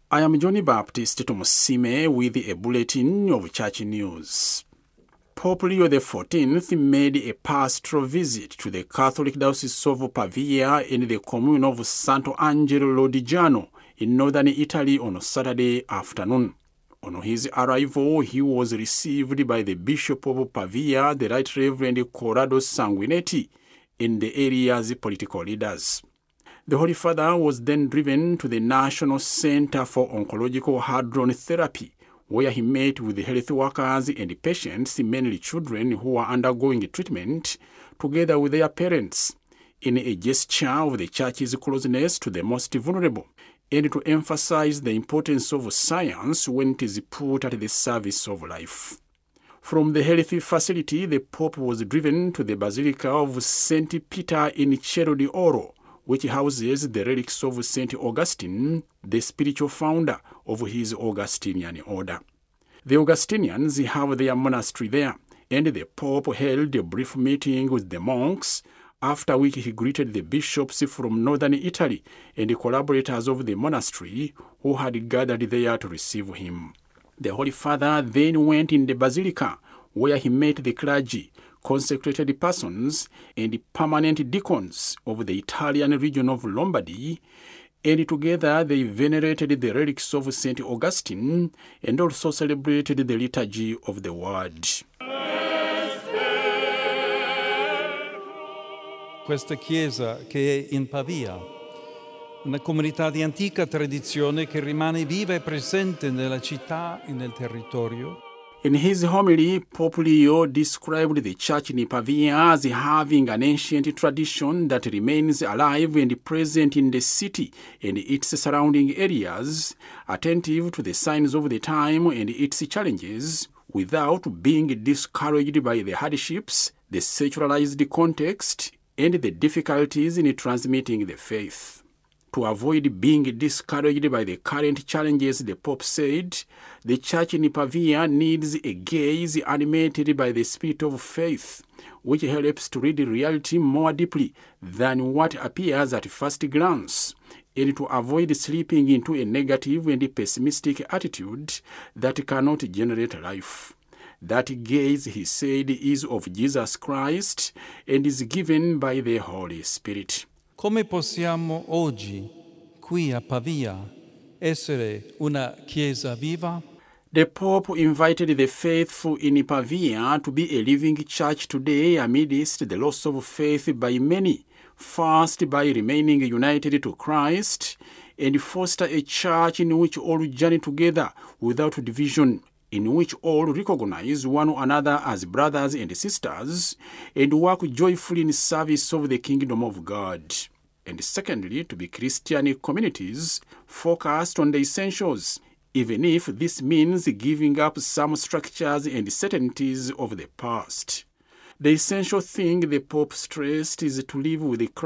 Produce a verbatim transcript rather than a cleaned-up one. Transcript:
I am Johnny Baptist Tomusime with a bulletin of church news. Pope Leo the fourteenth made a pastoral visit to the Catholic Diocese of Pavia in the commune of Santo Angelo Lodigiano in northern Italy on Saturday afternoon. On his arrival, he was received by the Bishop of Pavia, the Right Reverend Corrado Sanguinetti, and the area's political leaders. The Holy Father was then driven to the National Center for Oncological Hadron Therapy, where he met with the health workers and patients, mainly children who are undergoing treatment, together with their parents, in a gesture of the Church's closeness to the most vulnerable, and to emphasize the importance of science when it is put at the service of life. From the health facility, the Pope was driven to the Basilica of Saint Peter in Cielo di Oro, which houses the relics of Saint Augustine, the spiritual founder of his Augustinian order. The Augustinians have their monastery there, and the Pope held a brief meeting with the monks, after which he greeted the bishops from northern Italy and the collaborators of the monastery who had gathered there to receive him. The Holy Father then went in the Basilica, where he met the clergy, consecrated persons, and permanent deacons of the Italian region of Lombardy, and together they venerated the relics of Saint Augustine and also celebrated the liturgy of the Word. Questa chiesa che è in Pavia, una comunità di antica tradizione che rimane viva e presente nella città e nel territorio. In his homily, Pope Leo described the church in Pavia as having an ancient tradition that remains alive and present in the city and its surrounding areas, attentive to the signs of the time and its challenges, without being discouraged by the hardships, the secularized context, and the difficulties in transmitting the faith. To avoid being discouraged by the current challenges, the Pope said, the Church in Pavia needs a gaze animated by the spirit of faith, which helps to read reality more deeply than what appears at first glance, and to avoid slipping into a negative and pessimistic attitude that cannot generate life. That gaze, he said, is of Jesus Christ and is given by the Holy Spirit. Come possiamo oggi, qui a Pavia, essere una chiesa viva? The Pope invited the faithful in Pavia to be a living church today amidst the loss of faith by many, first by remaining united to Christ, and foster a church in which all journey together without division, in which all recognize one another as brothers and sisters, and work joyfully in service of the kingdom of God. And secondly, to be Christian communities focused on the essentials, even if this means giving up some structures and certainties of the past. The essential thing the Pope stressed is to live with Christ